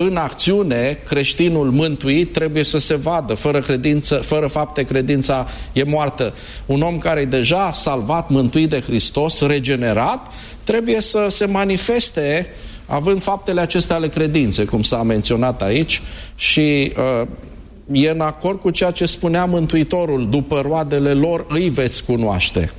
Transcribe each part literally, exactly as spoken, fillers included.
în acțiune, creștinul mântuit trebuie să se vadă. Fără credință, fără fapte, credința e moartă. Un om care e deja salvat, mântuit de Hristos, regenerat, trebuie să se manifeste având faptele acestea ale credinței, cum s-a menționat aici, și uh, e în acord cu ceea ce spunea Mântuitorul: după roadele lor îi veți cunoaște.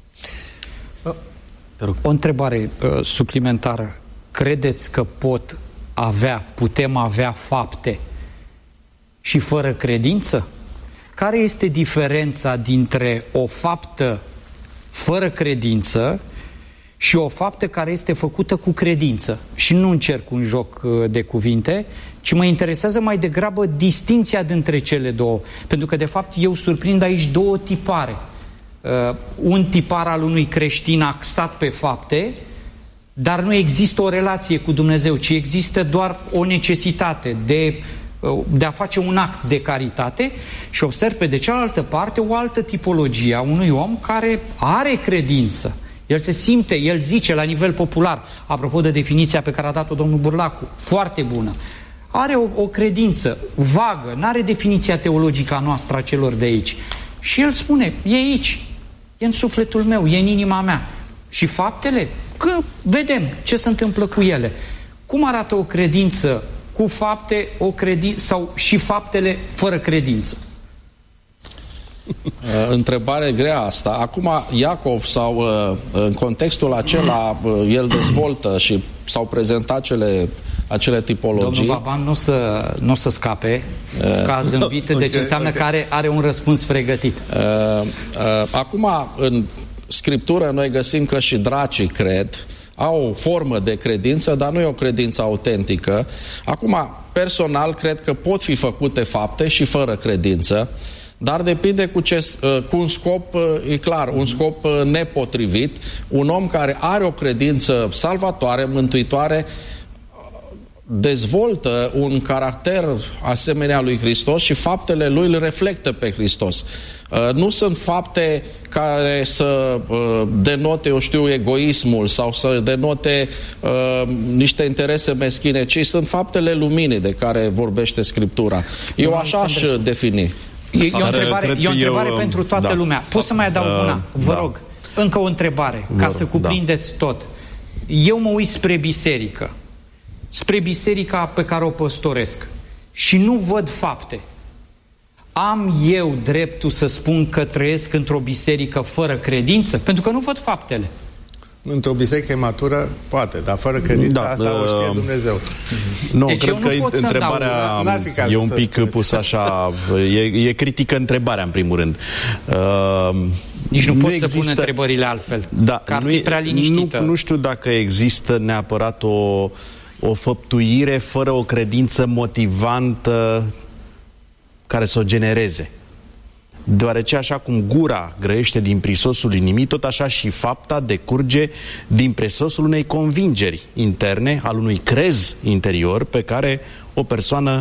O întrebare uh, suplimentară. Credeți că pot avea, putem avea fapte și fără credință? Care este diferența dintre o faptă fără credință și o faptă care este făcută cu credință? Și nu încerc un joc de cuvinte, ci mă interesează mai degrabă distinția dintre cele două. Pentru că, de fapt, eu surprind aici două tipare. Uh, un tipar al unui creștin axat pe fapte, dar nu există o relație cu Dumnezeu, ci există doar o necesitate de, de a face un act de caritate, și observ pe de cealaltă parte o altă tipologie a unui om care are credință. El se simte, el zice la nivel popular, apropo de definiția pe care a dat-o domnul Burlacu, foarte bună, are o, o credință vagă, n-are definiția teologică a noastră a celor de aici. Și el spune, e aici, e în sufletul meu, e în inima mea. Și faptele? Că vedem ce se întâmplă cu ele. Cum arată o credință cu fapte, o credință, sau și faptele fără credință? Întrebare grea asta. Acum Iacov, sau în contextul acela, el dezvoltă și s-au prezentat cele, acele tipologii. Domnul Baban nu să, nu să scape, că a zâmbit, deci okay, înseamnă okay. că are, are un răspuns pregătit. Acum, în Scriptură noi găsim că și dracii cred, au o formă de credință, dar nu e o credință autentică. Acum, personal, cred că pot fi făcute fapte și fără credință, dar depinde cu, ce, cu un scop, e clar, un scop nepotrivit. Un om care are o credință salvatoare, mântuitoare, dezvoltă un caracter asemenea lui Hristos și faptele lui îl reflectă pe Hristos. Uh, nu sunt fapte care să uh, denote, eu știu, egoismul sau să denote uh, niște interese meschine, ci sunt faptele luminii de care vorbește Scriptura. Eu așa aș defini. E, e o întrebare, e o întrebare eu, pentru toată da. lumea. Pot să mai adaug una? Vă da. rog. Încă o întrebare, Vă ca rog, să cuprindeți da. tot. Eu mă uit spre biserică, spre biserica pe care o păstoresc, și nu văd fapte. Am eu dreptul să spun că trăiesc într-o biserică fără credință? Pentru că nu văd faptele. Într-o biserică imatură, poate, dar fără credință, da, asta uh, o știe Dumnezeu. Nu, deci cred că întrebarea dau, e un pic pusă așa, e, e critică întrebarea, în primul rând. Uh, Nici nu, nu pot există, să pun întrebările altfel, da, că ar fi prea liniștită. Nu, nu știu dacă există neapărat o, o făptuire fără o credință motivantă care să o genereze. Deoarece așa cum gura grăiește din prisosul inimii, tot așa și fapta decurge din prisosul unei convingeri interne, al unui crez interior pe care o persoană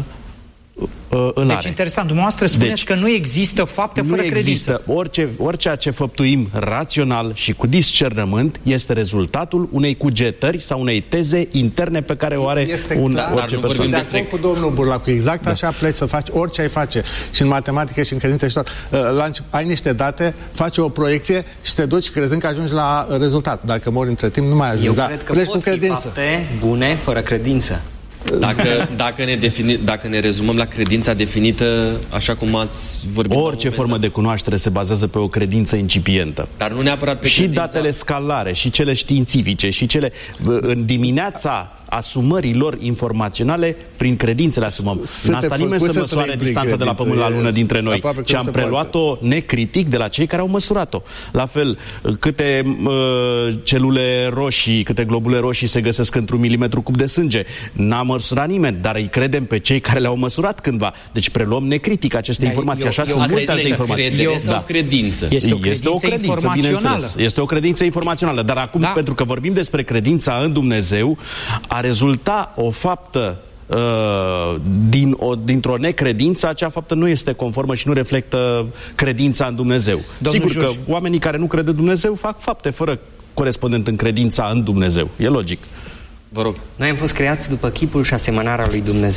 uh, îl deci, are. interesant. Dumneavoastră spuneți deci, că nu există fapte fără credință. Nu există. Orice, orice ce făptuim rațional și cu discernământ este rezultatul unei cugetări sau unei teze interne pe care o are este un clar, orice persoană. De acord cu domnul Burlacu, exact da. așa pleci să faci orice ai face, și în matematică și în credință și tot. Ai niște date, faci o proiecție și te duci crezând că ajungi la rezultat. Dacă mori între timp, nu mai ajungi. Eu da. cred că pleci pot cu credință. fi fapte bune fără credință. Dacă, dacă, ne defini, dacă ne rezumăm la credința definită, așa cum ați vorbit... Orice formă de cunoaștere se bazează pe o credință incipientă. Dar nu neapărat pe și credința... datele scalare, și cele științifice, și cele... În dimineața asumării lor informaționale, prin credințe le asumăm. N-a stat nimeni să măsoare distanța de la Pământ la Lună dintre noi, ci am preluat-o necritic de la cei care au măsurat-o. La fel, câte uh, celule roșii, câte globule roșii se găsesc într-un milimetru cub de sânge. N-a măsurat nimeni, dar îi credem pe cei care le-au măsurat cândva. Deci preluăm necritic aceste da, informații. Eu, Așa eu, sunt multe alte informații. Credere sau da. credință? Este o credință, este o credință informațională. Este o credință informațională. Dar acum, da. pentru că vorbim despre credința în Dumnezeu, a rezulta o faptă uh, din o, dintr-o necredință, acea faptă nu este conformă și nu reflectă credința în Dumnezeu. Domnul Sigur Juș. că oamenii care nu cred în Dumnezeu fac fapte fără corespondent în credința în Dumnezeu. E logic. Vă rog. Noi am fost creați după chipul și asemănarea lui Dumnezeu.